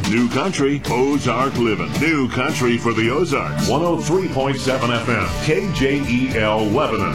New Country, Ozark Living. New Country for the Ozarks. 103.7 FM, KJEL Lebanon.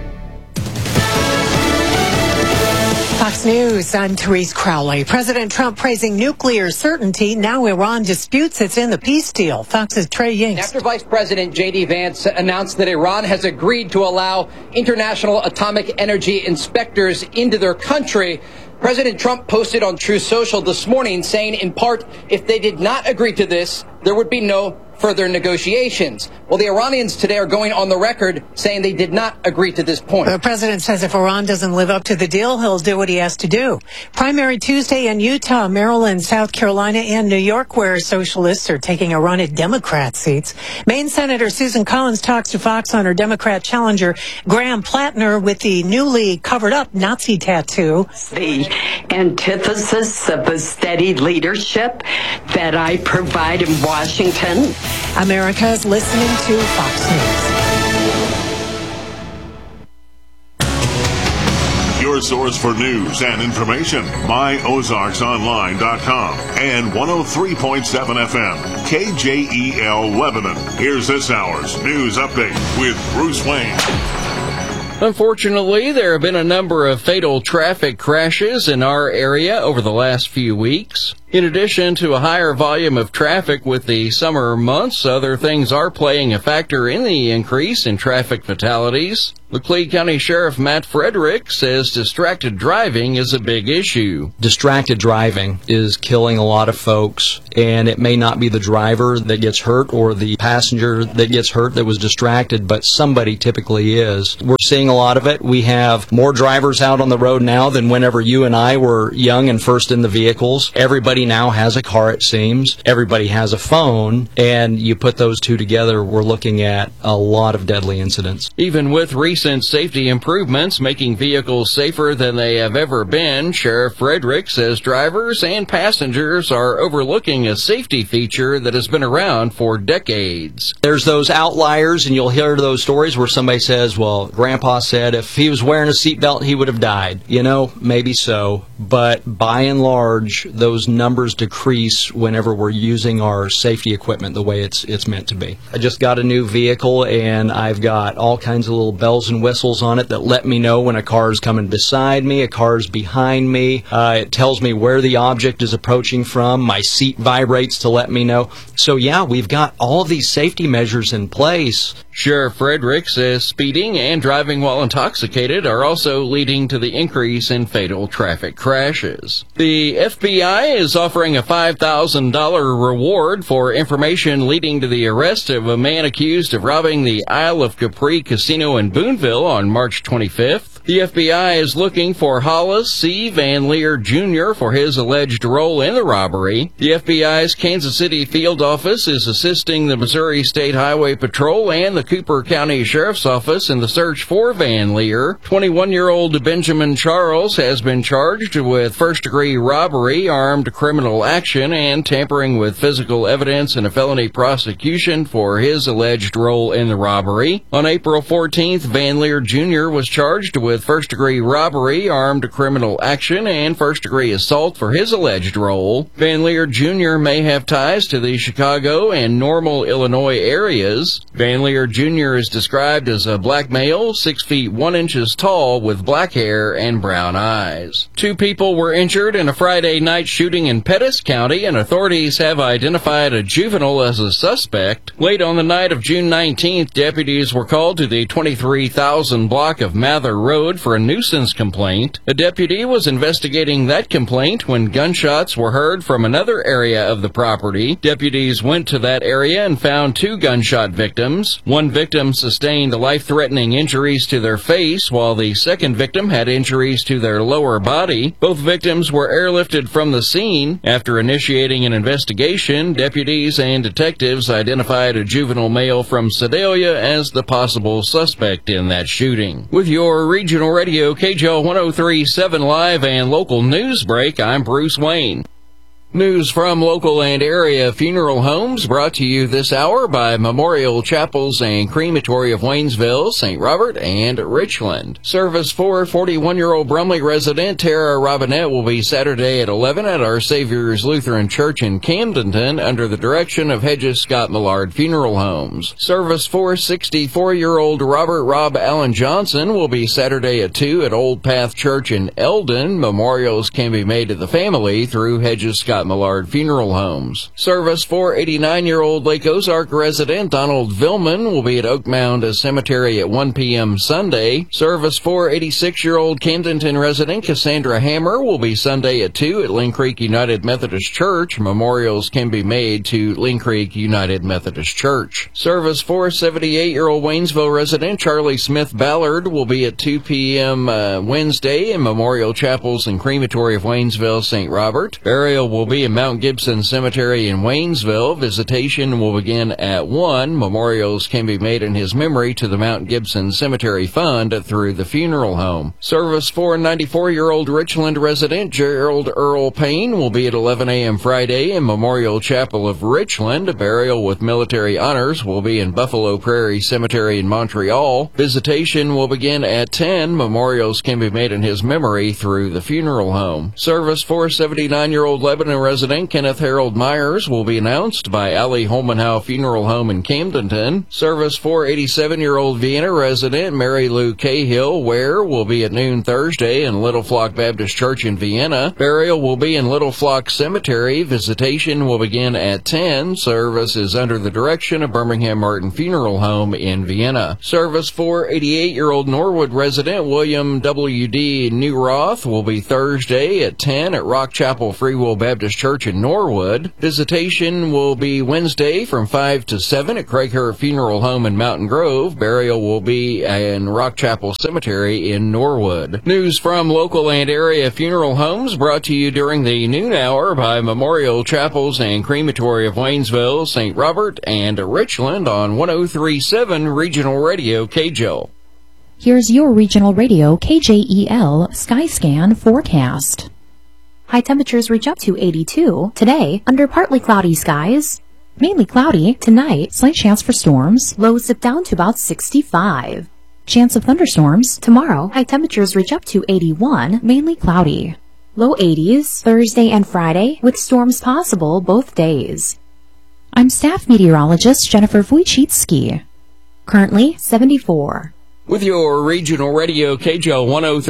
Fox News, I'm Therese Crowley. President Trump praising nuclear certainty. Now Iran disputes it's in the peace deal. Fox's Trey Yingst. After Vice President J.D. Vance announced that Iran has agreed to allow international atomic energy inspectors into their country, President Trump posted on Truth Social this morning saying, in part, if they did not agree to this, there would be no further negotiations. Well, the Iranians today are going on the record saying they did not agree to this point. The president says if Iran doesn't live up to the deal, he'll do what he has to do. Primary Tuesday in Utah, Maryland, South Carolina, and New York, where socialists are taking a run at Democrat seats. Maine Senator Susan Collins talks to Fox on her Democrat challenger, Graham Plattner, with the newly covered-up Nazi tattoo. The antithesis of the steady leadership that I provide in Washington. America's listening to Fox News. Your source for news and information. MyOzarksOnline.com and 103.7 FM, KJEL Lebanon. Here's this hour's news update with Bruce Wayne. Unfortunately, there have been a number of fatal traffic crashes in our area over the last few weeks. In addition to a higher volume of traffic with the summer months, other things are playing a factor in the increase in traffic fatalities. Laclede County Sheriff Matt Frederick says distracted driving is a big issue. Distracted driving is killing a lot of folks, and it may not be the driver that gets hurt or the passenger that gets hurt that was distracted, but somebody typically is. We're seeing a lot of it. We have more drivers out on the road now than whenever you and I were young and first in the vehicles. Everybody now has a car, it seems. Everybody has a phone, and you put those two together, we're looking at a lot of deadly incidents. Even with recent safety improvements making vehicles safer than they have ever been, Sheriff Frederick says drivers and passengers are overlooking a safety feature that has been around for decades. There's those outliers, and you'll hear those stories where somebody says, well, Grandpa said if he was wearing a seatbelt, he would have died. You know, maybe so, but by and large, those numbers decrease whenever we're using our safety equipment the way it's meant to be. I just got a new vehicle, and I've got all kinds of little bells and whistles on it that let me know when a car is coming beside me, a car is behind me. It tells me where the object is approaching from. My seat vibrates to let me know. So yeah, we've got all these safety measures in place. Sheriff Frederick says speeding and driving while intoxicated are also leading to the increase in fatal traffic crashes. The FBI is offering a $5,000 reward for information leading to the arrest of a man accused of robbing the Isle of Capri Casino in Boonville on March 25th. The FBI is looking for Hollis C. Van Leer Jr. for his alleged role in the robbery. The FBI's Kansas City field office is assisting the Missouri State Highway Patrol and the Cooper County Sheriff's Office in the search for Van Leer. 21-year-old Benjamin Charles has been charged with first-degree robbery, armed criminal action, and tampering with physical evidence in a felony prosecution for his alleged role in the robbery. On April 14th, Van Leer Jr. was charged with first-degree robbery, armed criminal action, and first-degree assault for his alleged role. Van Leer Jr. may have ties to the Chicago and Normal, Illinois areas. Van Leer Jr. is described as a black male, 6 feet 1 inches tall, with black hair and brown eyes. 2 people were injured in a Friday night shooting in Pettis County, and authorities have identified a juvenile as a suspect. Late on the night of June 19th, deputies were called to the 23,000 block of Mather Road for a nuisance complaint. A deputy was investigating that complaint when gunshots were heard from another area of the property. Deputies went to that area and found 2 gunshot victims. One victim sustained life-threatening injuries to their face, while the second victim had injuries to their lower body. Both victims were airlifted from the scene. After initiating an investigation, deputies and detectives identified a juvenile male from Sedalia as the possible suspect in that shooting. With your Regional Radio KJL 103.7 Live and Local News Break, I'm Bruce Wayne. News from local and area funeral homes brought to you this hour by Memorial Chapels and Crematory of Waynesville, St. Robert, and Richland. Service for 41-year-old Brumley resident Tara Robinette will be Saturday at 11 at Our Savior's Lutheran Church in Camdenton under the direction of Hedges Scott Millard Funeral Homes. Service for 64-year-old Robert Rob Allen Johnson will be Saturday at 2 at Old Path Church in Eldon. Memorials can be made to the family through Hedges Scott Millard Funeral Homes. Service for 89-year-old Lake Ozark resident Donald Villman will be at Oakmound Cemetery at 1 p.m. Sunday. Service for 86-year-old Camdenton resident Cassandra Hammer will be Sunday at 2 at Lynn Creek United Methodist Church. Memorials can be made to Lynn Creek United Methodist Church. Service for 78-year-old Waynesville resident Charlie Smith Ballard will be at 2 p.m. Wednesday in Memorial Chapels and Crematory of Waynesville, St. Robert. Burial will be in Mount Gibson Cemetery in Waynesville. Visitation will begin at 1. Memorials can be made in his memory to the Mount Gibson Cemetery Fund through the funeral home. Service for 94-year-old Richland resident Gerald Earl Payne will be at 11 a.m. Friday in Memorial Chapel of Richland. Burial with military honors will be in Buffalo Prairie Cemetery in Montreal. Visitation will begin at 10. Memorials can be made in his memory through the funeral home. Service for 79-year-old Lebanon resident Kenneth Harold Myers will be announced by Ali Holmanhow Funeral Home in Camdenton. Service for 87-year-old Vienna resident Mary Lou Cahill Ware will be at noon Thursday in Little Flock Baptist Church in Vienna. Burial will be in Little Flock Cemetery. Visitation will begin at 10. Service is under the direction of Birmingham Martin Funeral Home in Vienna. Service for 88-year-old Norwood resident William W.D. Newroth will be Thursday at 10 at Rock Chapel Free Will Baptist Church in Norwood. Visitation will be Wednesday from 5 to 7 at Craighurt Funeral Home in Mountain Grove. Burial will be in Rock Chapel Cemetery in Norwood. News from local and area funeral homes brought to you during the noon hour by Memorial Chapels and Crematory of Waynesville, St. Robert, and Richland on 103.7 Regional Radio KJEL. Here's your Regional Radio KJEL Skyscan forecast. High temperatures reach up to 82. Today, under partly cloudy skies. Mainly cloudy. Tonight, slight chance for storms. Lows dip down to about 65. Chance of thunderstorms. Tomorrow, high temperatures reach up to 81. Mainly cloudy. Low 80s. Thursday and Friday, with storms possible both days. I'm staff meteorologist Jennifer Wojcicki. Currently, 74. With your Regional Radio KJEL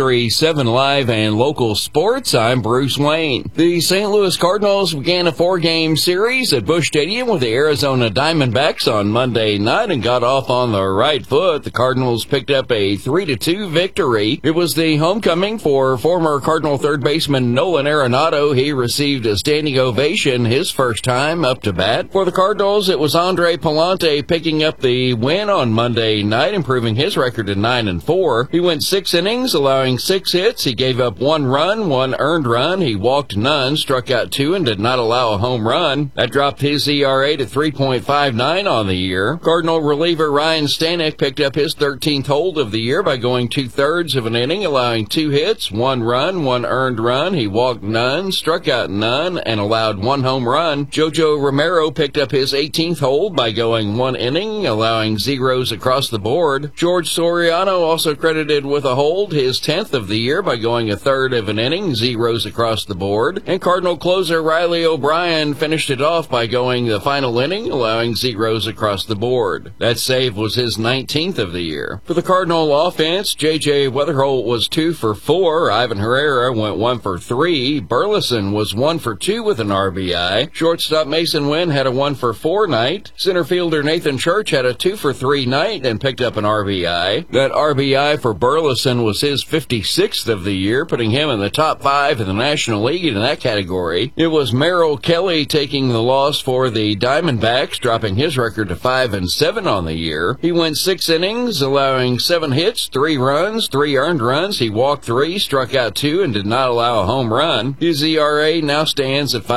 103.7 live and local sports, I'm Bruce Wayne. The St. Louis Cardinals began a 4-game series at Busch Stadium with the Arizona Diamondbacks on Monday night and got off on the right foot. The Cardinals picked up a 3-2 victory. It was the homecoming for former Cardinal third baseman Nolan Arenado. He received a standing ovation his first time up to bat. For the Cardinals, it was Andre Pallante picking up the win on Monday night, improving his record to 9-4. He went 6 innings, allowing 6 hits. He gave up 1 run, 1 earned run. He walked none, struck out 2, and did not allow a home run. That dropped his ERA to 3.59 on the year. Cardinal reliever Ryan Stanek picked up his 13th hold of the year by going 2/3 of an inning, allowing 2 hits, 1 run, 1 earned run. He walked none, struck out none, and allowed 1 home run. Jojo Romero picked up his 18th hold by going 1 inning, allowing zeros across the board. George Soriano also credited with a hold, his 10th of the year, by going 1/3 of an inning, zeros across the board. And Cardinal closer Riley O'Brien finished it off by going the final inning, allowing zeros across the board. That save was his 19th of the year. For the Cardinal offense, J.J. Weatherholt was 2 for 4. Ivan Herrera went 1 for 3. Burleson was 1 for 2 with an RBI. Shortstop Mason Wynn had a 1 for 4 night. Center fielder Nathan Church had a 2 for 3 night and picked up an RBI. That RBI for Burleson was his 56th of the year, putting him in the top 5 in the National League in that category. It was Merrill Kelly taking the loss for the Diamondbacks, dropping his record to 5-7 on the year. He went 6 innings, allowing 7 hits, 3 runs, 3 earned runs. He walked 3, struck out 2, and did not allow a home run. His ERA now stands at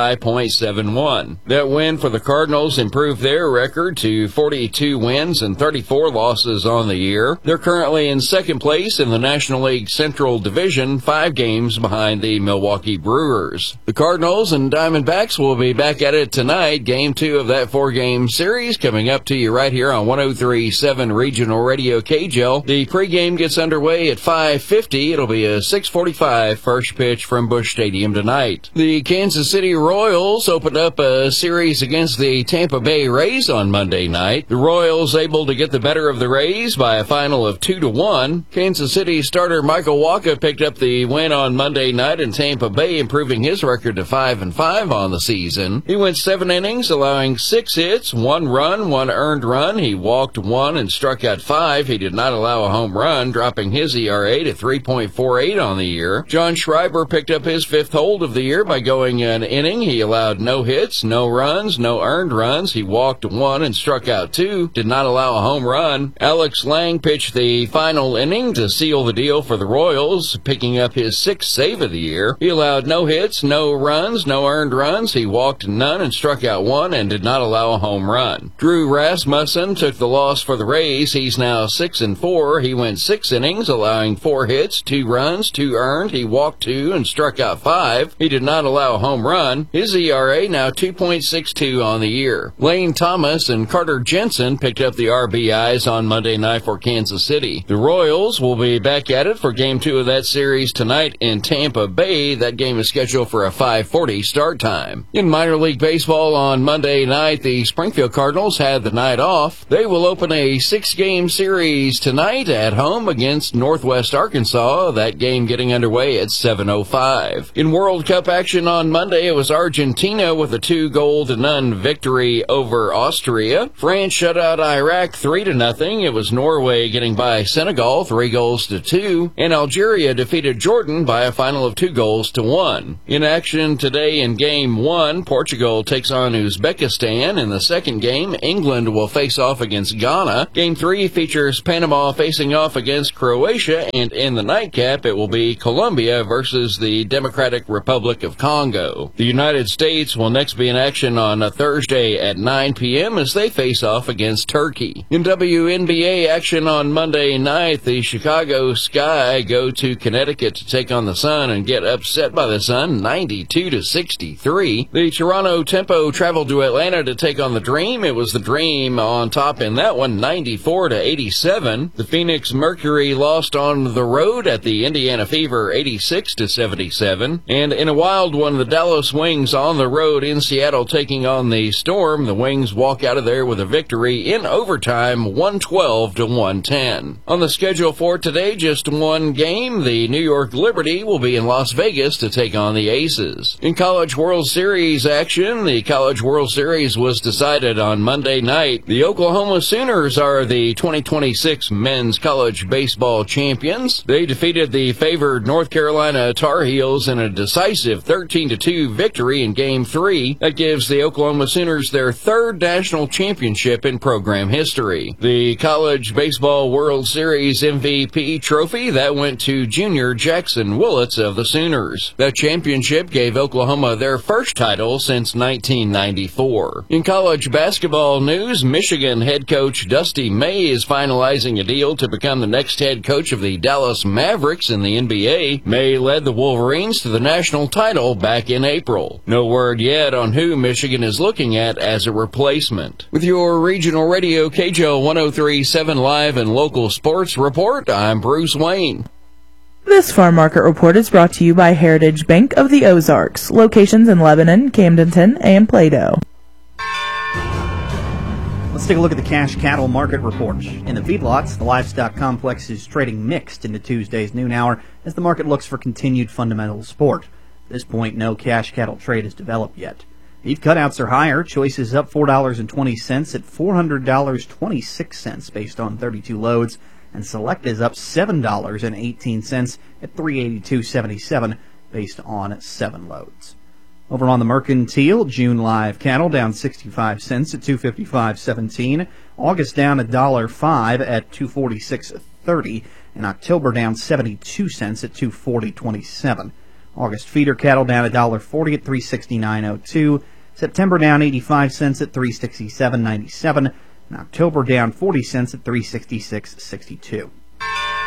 5.71. That win for the Cardinals improved their record to 42 wins and 34 losses on the year. Their They're currently in second place in the National League Central Division, 5 games behind the Milwaukee Brewers. The Cardinals and Diamondbacks will be back at it tonight. Game 2 of that 4-game series coming up to you right here on 103.7 Regional Radio KJL. The pregame gets underway at 5:50. It'll be a 6:45 first pitch from Busch Stadium tonight. The Kansas City Royals opened up a series against the Tampa Bay Rays on Monday night. The Royals able to get the better of the Rays by a final of 2-1. Kansas City starter Michael Wacha picked up the win on Monday night in Tampa Bay, improving his record to 5-5 on the season. He went 7 innings, allowing 6 hits, 1 run, 1 earned run. He walked 1 and struck out 5. He did not allow a home run, dropping his ERA to 3.48 on the year. John Schreiber picked up his 5th hold of the year by going an inning. He allowed no hits, no runs, no earned runs. He walked 1 and struck out 2, did not allow a home run. Alex Lang pitched the final inning to seal the deal for the Royals, picking up his 6th save of the year. He allowed no hits, no runs, no earned runs. He walked none and struck out 1 and did not allow a home run. Drew Rasmussen took the loss for the Rays. He's now 6-4. He went 6 innings, allowing 4 hits, 2 runs, 2 earned. He walked 2 and struck out 5. He did not allow a home run. His ERA now 2.62 on the year. Lane Thomas and Carter Jensen picked up the RBIs on Monday night for Kansas City. The Royals will be back at it for Game 2 of that series tonight in Tampa Bay. That game is scheduled for a 5:40 start time. In minor league baseball on Monday night, the Springfield Cardinals had the night off. They will open a 6-game series tonight at home against Northwest Arkansas. That game getting underway at 7:05. In World Cup action on Monday, it was Argentina with a 2-0 victory over Austria. France shut out Iraq 3-0. It was Norway getting by Senegal 3-2, and Algeria defeated Jordan by a final of 2-1. In action today in Game 1, Portugal takes on Uzbekistan. In the second game, England will face off against Ghana. Game 3 features Panama facing off against Croatia, and in the nightcap, it will be Colombia versus the Democratic Republic of Congo. The United States will next be in action on a Thursday at 9 p.m. as they face off against Turkey. In WNBA action on Monday night, the Chicago Sky go to Connecticut to take on the Sun and get upset by the Sun 92-63. The Toronto Tempo traveled to Atlanta to take on the Dream. It was the Dream on top in that one 94-87. The Phoenix Mercury lost on the road at the Indiana Fever 86-77. And in a wild one, the Dallas Wings on the road in Seattle taking on the Storm. The Wings walk out of there with a victory in overtime 112-110. On the schedule for today, just one game. The New York Liberty will be in Las Vegas to take on the Aces. In College World Series action, the College World Series was decided on Monday night. The Oklahoma Sooners are the 2026 men's college baseball champions. They defeated the favored North Carolina Tar Heels in a decisive 13-2 victory in Game 3. That gives the Oklahoma Sooners their 3rd national championship in program history. The College Baseball World Series MVP trophy, that went to junior Jackson Willits of the Sooners. That championship gave Oklahoma their first title since 1994. In college basketball news, Michigan head coach Dusty May is finalizing a deal to become the next head coach of the Dallas Mavericks in the NBA. May led the Wolverines to the national title back in April. No word yet on who Michigan is looking at as a replacement. With your regional radio KJO 103.7 live and local sports report, I'm Bruce Wayne. This Farm Market Report is brought to you by Heritage Bank of the Ozarks, locations in Lebanon, Camdenton, and Plato. Let's take a look at the cash cattle market report. In the feedlots, the livestock complex is trading mixed into Tuesday's noon hour as the market looks for continued fundamental support. At this point, no cash cattle trade is developed yet. Beef cutouts are higher. Choice is up $4.20 at $400.26 based on 32 loads, and Select is up $7.18 at $382.77 based on 7 loads. Over on the Mercantile, June live cattle down 65 cents at $255.17. August down $1.05 at $246.30, and October down 72 cents at $240.27. August feeder cattle down $1.40 at $369.02. September down 85 cents at $367.97, and October down 40 cents at $366.62.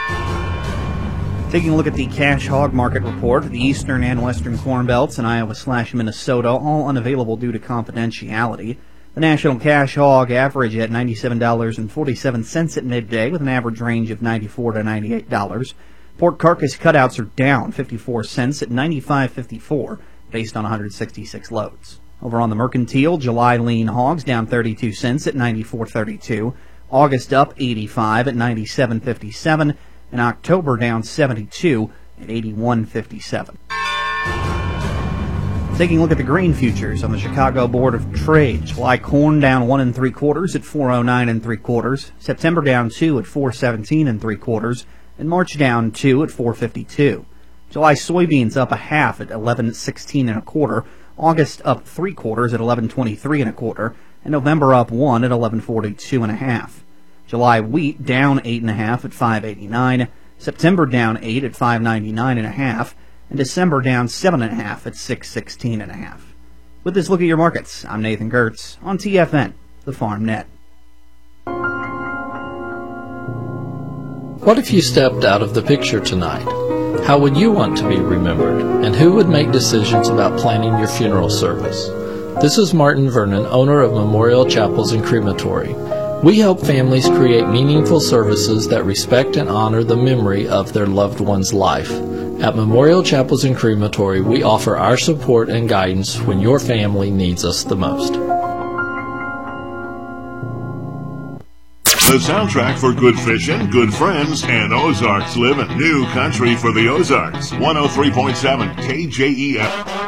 Taking a look at the cash hog market report, the eastern and western corn belts in Iowa/Minnesota, all unavailable due to confidentiality. The national cash hog average at $97.47 at midday, with an average range of $94 to $98. Pork carcass cutouts are down 54 cents at $95.54, based on 166 loads. Over on the mercantile, July lean hogs down 32 cents at $94.32. August up 85 at $97.57. And October down 72 at $81.57. Taking a look at the grain futures on the Chicago Board of Trade. July corn down 1 3/4 at $4.09 3/4. September down 2 at $4.17 3/4. And March down 2 at $4.52. July soybeans up 1/2 at $11.16 1/4. August up 3/4 at $11.23 1/4. And November up 1 at $11.42 1/2. July wheat down 8 1/2 at $5.89. September down 8 at $5.99 1/2. And December down 7 1/2 at $6.16 1/2. With this look at your markets, I'm Nathan Gertz on TFN, the Farm Net. What if you stepped out of the picture tonight? How would you want to be remembered? And who would make decisions about planning your funeral service? This is Martin Vernon, owner of Memorial Chapels and Crematory. We help families create meaningful services that respect and honor the memory of their loved one's life. At Memorial Chapels and Crematory, we offer our support and guidance when your family needs us the most. The soundtrack for good fishing, good friends, and Ozarks living. New country for the Ozarks. 103.7 KJEF.